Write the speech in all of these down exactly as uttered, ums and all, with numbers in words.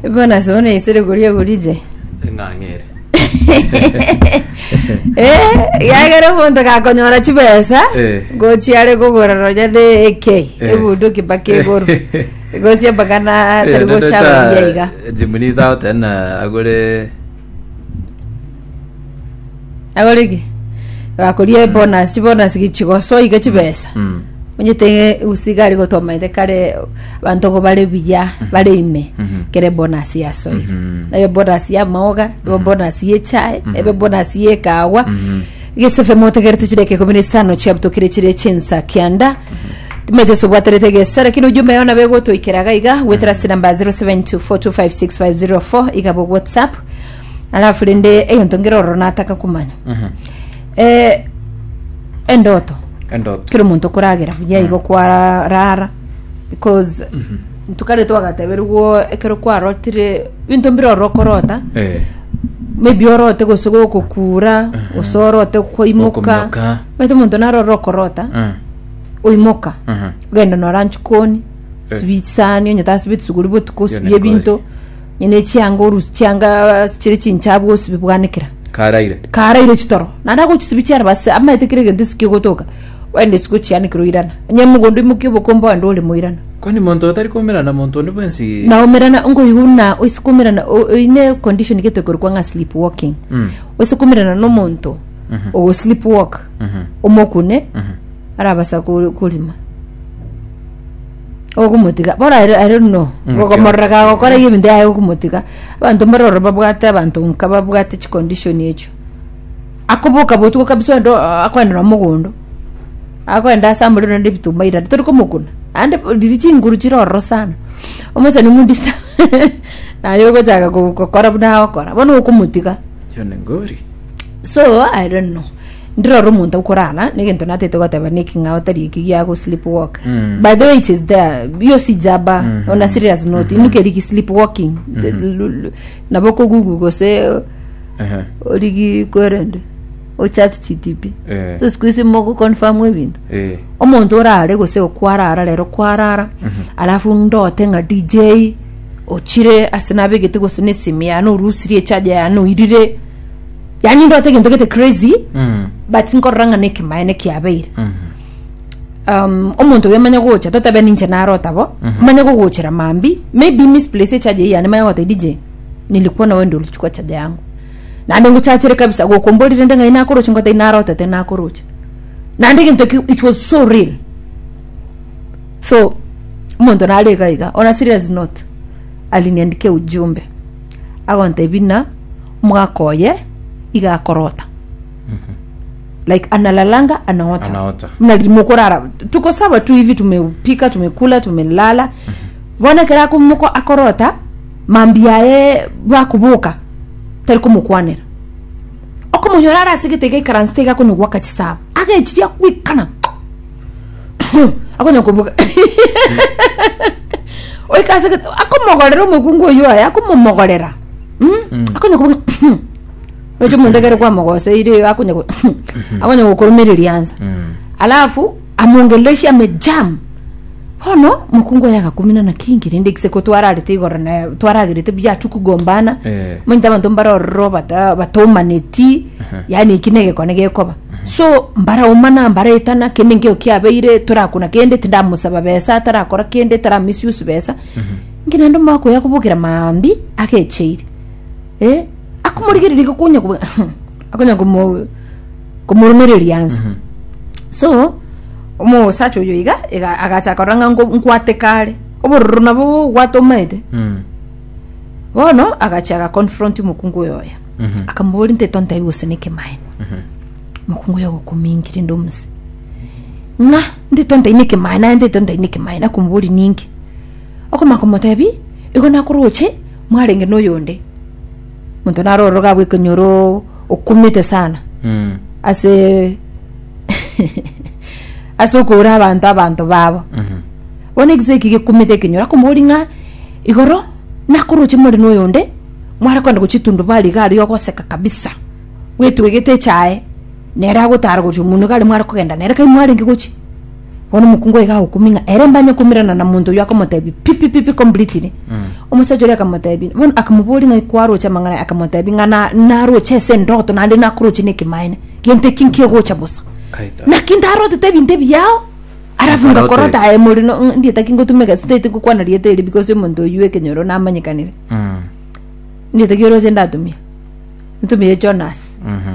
Bona sone isere guriye gurije. Ngangere. Eh, yagera fonto ka konyora chibesa. Go chiare go goraro jade A K. Ebudo kibake goro. Go sia bagana tergo chaba yaiga. Jimini out and agore agore ki. Akoriye bonus, bonus gichigo so iga chibesa. Mnyete usigari go toma ite kare bantu go bale bijya bale ime kere bonus ya so. Ebe bonus ya maoga, ebe bonus ye chai, ebe bonus ye kawa. Gesefe mote kere tuchireke komene sano chapto kire chire chensa kianda. Mete so waterete gesara kino jume yona bego to ikeraga iga wetra sinamba zero seven two four two five six five zero four iga bo WhatsApp. Alafu lende eyo ntongero ronataka kumanya. Eh endoto endoto kiro muntu kuragera bujya igo kwa rara because mm-hmm. tukare to agateberwo ekero kwa rotire bintu mbiro rokorota eh maybe orote gosugo kokura uh-huh. usorote koimuka meto muntu naro rokorota uh-huh. uimoka uh-huh. genda no ranchkoni eh. sweet sani nyata sweet suguri botukosubiye bintu nyene chiango rus chianga chiri chinchabwo sibibwanikira karaire karaire chitoro nanda ko chisibichara base ama etekirege ndisike gotoka wende sikuchi yani kiruirana nyemugondo imukibo komba ndole muirana kwani muntu atari komerana muntu ni bwensi na omerana ngo yuna osikomerana ine condition gete korwa nga sleepwalking mm. osikomerana no muntu uh-huh. o sleepwalk uh-huh. omokune uh-huh. arabasa kulima ogumutika bora I don't know ngo morraga gokora yibinde ayo ogumutika abantu maroro babwate abantu nkababwate chi condition yecho akubuka botuko kabisa ndo akwenda na mugondo akwenda sambulo ndi bitumaira turi kumukuna ande dirichi nguru chiroro sana omusa ni mundisa na yogo jaga gukora buna okora bono okumutika yone ngori so I don't know ndiro rumuntu ukorana nigento natete kwataba making out ari kiya go sleepwalk mm. by the way it is there yo sijaba mm -hmm. on a serious note mm -hmm. inuke riki sleepwalking mm -hmm. naboko gugu go se uh -huh. origi korende o chat G T P eh. so squeeze moko confirm webintu eh omuntu orare go se okwarara lero kwarara mm -hmm. alafu ndote nga D J ochire asinabe gete go sine simia no rusiri charge ya no irire yani ndote gento gete crazy mm. but nkoranga neki maene kiabeire mm -hmm. um omuntu wemanya gocha totabe ninche narota bo mm -hmm. manya gogochera mambi maybe misplace charge yani manya wata D J nilikuwa na wendo ulichukua charge yangu na ndengo chachire kabisa gokomboli rende nga ina korocha ngota inarota tena korocha na ndege ntoki it was so real so omuntu nalega iga on a serious note aliniandike ujumbe agonta ibina mwakoye iga korota mm-hmm. like analalanga anaota anaota mnalimukorara tuko sawa tu hivi tumepika tumekula tumelala mm-hmm. Vona kera kumuko akorota mambiae bakubuka tariko mukwanera oko munyorara sigitege karanstega ko nugwaka chisaba age chiya kwikana akonya kubuka oi kasa akomogorera mukungu yo aya akomogorera mm akonya kubuka ojo mundegere kwa mogose ire akonya akonya gukorumiririanza alafu amongelesha amejam hono mukungu yaka kumina na kingi rinde kiseko twarare tigora na twaragirite bya tukugombana eh. Mwinta abantu mbara robata batoma neti uh-huh. Yani kinege konege koba uh-huh. So mbara umana mbara etana kenenge okyabeire turakuna kende tindamusaba besa tarakora kende tara misuse besa uh-huh. Ngina ndo mako yakubukira mambi akechiri eh akumurigirire kunya kubuka akunya kumu kumurumiririanza uh-huh. So omo sacho yoiga ega agacha koranga nkwate kale obururu nabo watomete mm bono agacha ga confront mukungu yoya mm -hmm. Akamboli nte tonta ibuseneke mine mm -hmm. Mukungu yo kumingira ndomse nga nte tonta ineke mine nte tonta ineke mine akumboli ningi okoma komotebi ego nakuroche mwarenge no yonde muntu naroroga bwekonyoro okumite sana mm ase asokora abantu abantu babo mhm one exeki kumite kinyora kumuringa igoro nakuruche muri no yonde mwara kwanda kuchitundu bali gari yokoseka kabisa wetu wegete chae nera gutara gucu munu gari mwara kugenda nera kai mwari ngiguchi ono mukungo ega okuminga erembanye kumirana na muntu yako motebi pipi pipi completely omusajo ya kamotebi won akamubuli ngai kwaro cha mangana akamotebi ngana naro chese ndoto na ndina kuro chine kimaine gente kinki go cha bosa na kindaro tebi ndebi yao arafunga korota ay mulino ndi takingo tumega state ko kwana riete because muntu yuwe kenyoro na amanyikanire mm ndi takiro zenda tumia ntumie Jonas mhm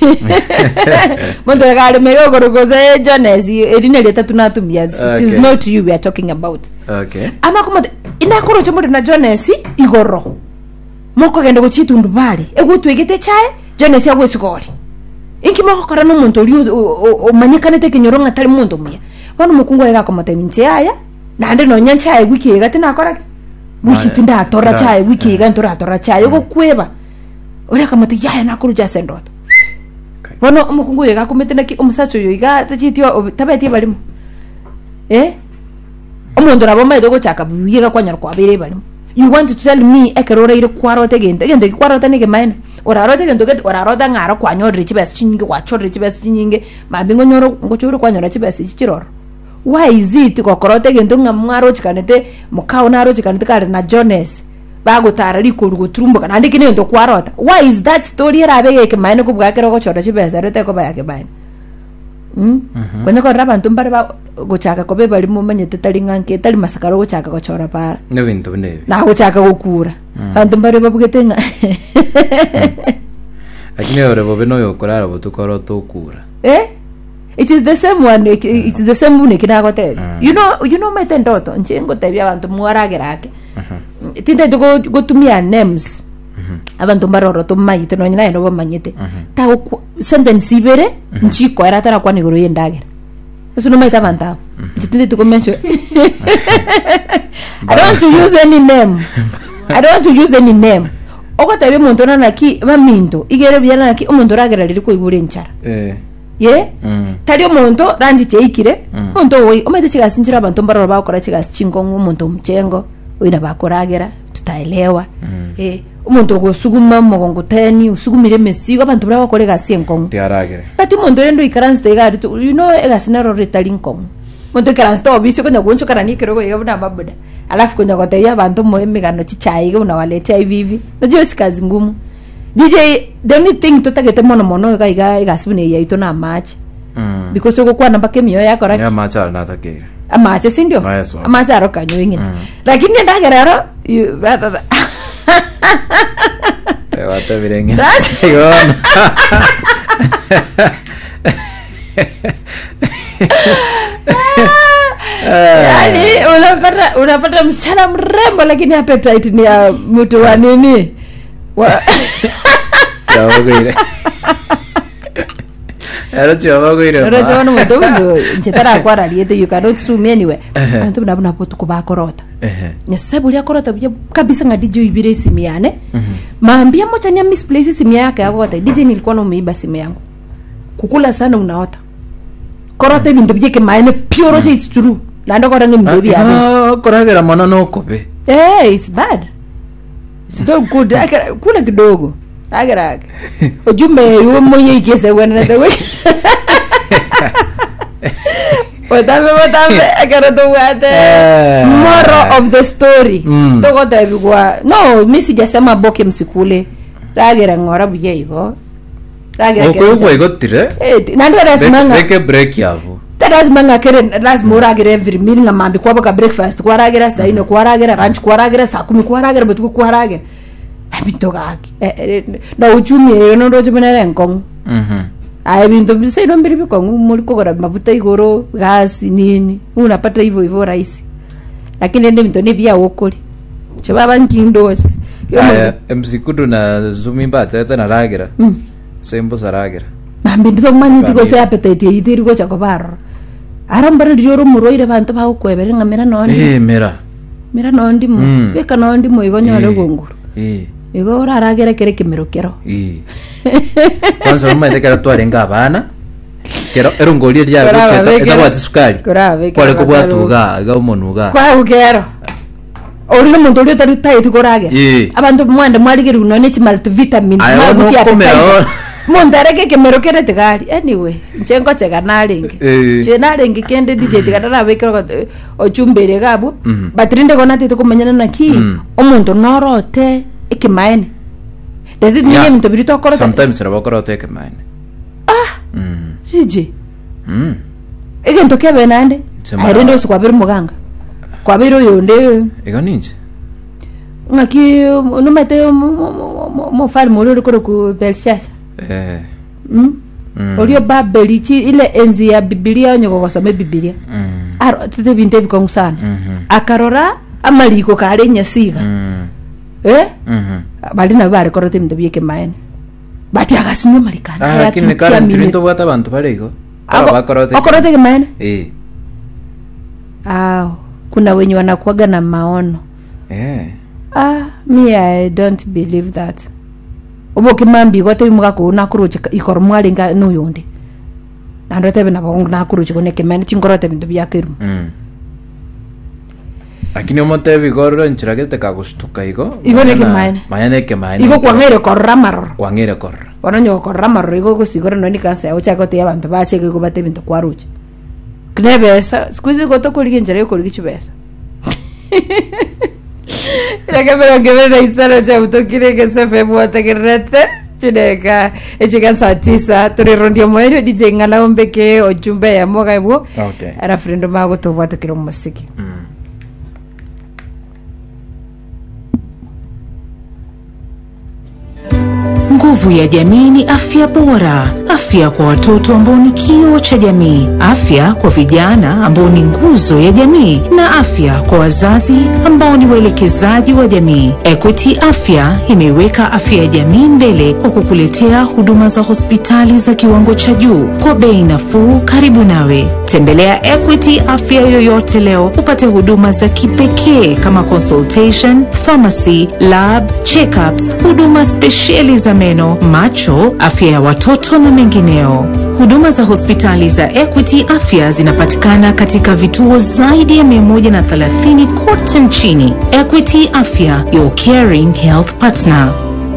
muntu gale mego gorogoze Jonas edine leta tunatumia it is not you we are talking about okay ama kuma ina koro chomo na Jonas igoro moko gende ko chitundu bali egutu egete chae Jonas yagwe sikori inki moko kora no muntu uri o manyikane tekenyoro ngatali muntu mia bano mukungo ega komata minche aya nande no nyancha e wiki ega tina akora wiki tinda atora cha e wiki ega ntora atora cha yo kweba ora kamata yaya nakuru ja sendoto bano mukungo ega kometena ki umusacho yo iga tachitio tabeti balimu eh omuntu rabo mai dogo chaka buyega kwanyara kwa bere balimu you want to tell me ekerora ire kwaro tegende gende kwaro tanike maina ora rote gendo get ora roda ngara kwanyora chibes chinyinge kwachora chibes chinyinge mabingo nyoro ngochura kwanyora chibes chichiroro. Why is it kokorote gendo ngamwaro chikanete mukao naro chikanete kare na Jonas bago tara likuru gutrumbo kana ndikine ndo kwarota. Why is that story rabege ke maine kubwakero ko chora chibesa rote ko bayake bane mm kwene ko raba ntumbare ba gochaka ko be bali mumanyete talinganke tali masakaro gochaka ko chora para ne bintu ne na gochaka gukura ntumbare babugetenga akine ore bobe no yokorara botukoro tukura eh it is the same one it is the same one kinagote you know you know mete ndoto nchengo tabia abantu muaragerake tinde go gotumia names abantu maroro to mayite no nyina no bamanyite ta sentence ibere nchiko era tara kwa nigoro yendagera eso no maita banta tinde to mention I don't want to use any name I don't want to use any name oko tabe muntu na naki baminto igere byana naki umuntu ragera riri ko igure nchara eh ye tali omuntu ranji cheikire omuntu oyi omete chigasinjira abantu mbaroro bakora chigasi chingongo omuntu mchengo oina bakoragera tutaelewa eh umuntu gusuguma mugongo teni usugumire mesigo abantu brabo kore gasi enkongo tiaragere ati muntu rendo ikaranste igari you know egasinaro retalinkongo muntu ikaranste obisyo konya goncho karani kero go na babuda alafu konya goteya abantu mo emigano chichai go na walete hivi najua sikazi ngumu D J the only thing to tagete mono mono ga iga igasibune ya ito na match mm because uko kwa namba kemio yako ya match ala natake a match sindio a match aro kanyo ingine lakini ndagerero eh wata virenge yani unapata unapata msichana mrembo lakini appetite ni ya mtu wa nini Chao goire. Era chao goire. Era chao no mundo mundo. Nchetara kwara liete you cannot sue me anyway. Antu bina bina poto kuba korota. Eh. Nyesebu ya korota bya kabisa nga D J ibire simu yane. Maambia mocha ni misplace simu yake akota. D J nilikuwa nomeiba simu yangu. Kukula sana unaota. Korota bintu byeke maine pure it's true. Lando korange mbebi yabe. Ah, koragera mana no kope. Eh, it's bad. It's so good. Kula kidogo. Agara. Ojumbe yuo moye ikese wana na dewe. Otame otame agara to wate. Moral of the story. Togo tabi kwa. No, misi jasema boke msikule. Ragera ngora buye iko. Ragera. Oko ko iko tire. Eh, nandi rasmanga. Beke break yavo. Tarazmanga kere lazima uragera every meal ngamambi kwa baka breakfast kwa ragera saa ine kwa ragera lunch kwa ragera saa kumi kwa ragera betuko kwa ragera. Abitogaki na uchumi yo no roje benere nkong mhm ai bintu bise no mbiri bikong muri kogora mabuta igoro gas nini unapata hivyo hivyo rahisi lakini ndio bintu ni bia wokoli chebaba nkindo aya msikudu na zumimba tata na ragera sembo saragera mambi ndo mani tiko se appetite yitiri go chakobaro arambara ndiyo muroire bantu ba ukwebere ngamera none eh mera mera nondi mu beka nondi mu igonyore gonguru eh ego aragera kere kimero kero eh kwanza mama ndeka twarenga abana kero erongoli rya rucheta etabati sukari kwale kubwatuga ga umunuga kwa ugero orino muntu uri tari tayi tukorage abantu mwande mwarigeri unone chi multivitamins mabuchi ya Mondareke kemero kere tigari. Anyway, chengo chega naringi. Je naringi kende D J tigara wekero ochumbere gabu. Batrinde kona tito kumanyana na ki. Omuntu norote ekimaene. Does it mean to be to korote? Sometimes rabo korote ekimaene. Ah. Mm. Jiji. Mm. Ege ntoke benande. Airendo su kwabiri muganga. Kwabiro yonde. Ego ninje. Ngaki no mete mo far moro ko ku Belsiasa. Eh. Mm. Olio babelichi ile enzi ya Biblia nyoko kusoma Biblia. Mm. Aro tete binte bikong sana. Akarora amaliko kare nyasiga. Mm. Eh? Mhm. Bali na bare korote minde bieke maene. Bati agasino marikana. Ah, lakini kare mtirinto bwata abantu barego. Aba korote. Korote ke maene? Eh. Ah, kuna wenye wanakuaga na maono. Eh. Ah, me I don't believe that. Obo kimambi gote bimuga ko na kuruche ikormwali nga no yonde. Nando tebe na bongo na kuruche ko ne kemene chingorote bintu byakiru. Mm. Lakini omonte bigoro nchiragete kagustuka igo. Igo ne kemaine. Mayane kemaine. Igo kwangere korramaro. Kwangere korra. Wanonyo korramaro igo kusigoro no ni kansa ya ucha gote yabantu bacheke ko bate bintu kwaruche. Knebesa, squeeze goto ko ligenjere ko ligichibesa. La que pero que ver ahí solo ya auto quiere que se fe buata que rete chineka e chigan satisa tori rondio moero D J ngala ombe ke ojumbe ya moga ibo. Okay. Ara friendo mago to buata kilo musiki. Nguvu ya jamii ni afya bora. Afya kwa watoto ambao ni kioo cha jamii. Afya kwa vijana ambao ni nguzo ya jamii. Na afya kwa wazazi ambao ni waelekezaji wa jamii. Equity Afya imeweka afya ya jamii mbele kwa kukuletea huduma za hospitali za kiwango cha juu kwa bei nafuu karibu nawe. Tembelea Equity Afya yoyote leo upate huduma za kipekee kama consultation, pharmacy, lab, checkups, huduma speciali za meno, macho, afya ya watoto na mengineo. Huduma za hospitali za Equity Afya zinapatikana katika vituo zaidi ya mia moja na thelathini kote nchini. Equity Afya, your caring health partner.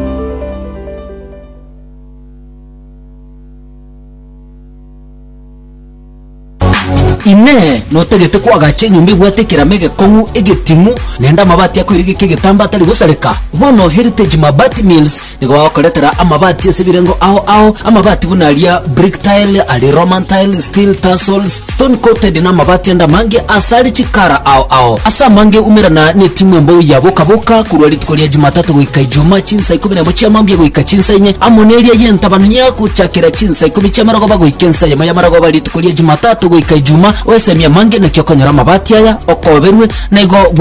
Ine no tegete kwa gache nyumbi bwatekera mege kongu egetingu nenda mabati yako irige kigitamba atari gusareka bono Heritage Mabati Mills nigo wakoretera amabati esibirengo aho aho amabati bunalia brick tile ali roman tile steel tassels stone coated na mabati enda mange asali chikara aho aho asa mange umira na netimu mbo yaboka boka kurwali tukolia Jumatatu goika Ijumaa chinsa ikumi na moja mambia goika chinsa inye amonelia yentabanu nyako chakira chinsa ikumi chamara goba goikensa yama yamara goba litukolia Jumatatu goika Ijumaa wesemia mange na kyokonyora mabati aya okoberwe na igo